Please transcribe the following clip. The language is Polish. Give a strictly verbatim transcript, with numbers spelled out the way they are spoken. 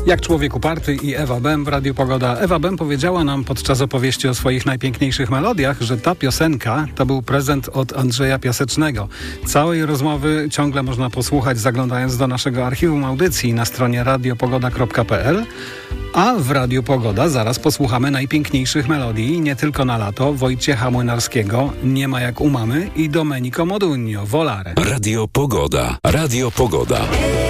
Jak człowiek uparty i Ewa Bem w Radiu Pogoda. Ewa Bem powiedziała nam podczas opowieści o swoich najpiękniejszych melodiach, że ta piosenka to był prezent od Andrzeja Piasecznego. Całej rozmowy ciągle można posłuchać, zaglądając do naszego archiwum audycji na stronie radiopogoda kropka p l. A w Radiu Pogoda zaraz posłuchamy najpiękniejszych melodii, nie tylko na lato, Wojciecha Młynarskiego, Nie ma jak u mamy i Domenico Modugno, Volare. Radio Pogoda. Radio Pogoda.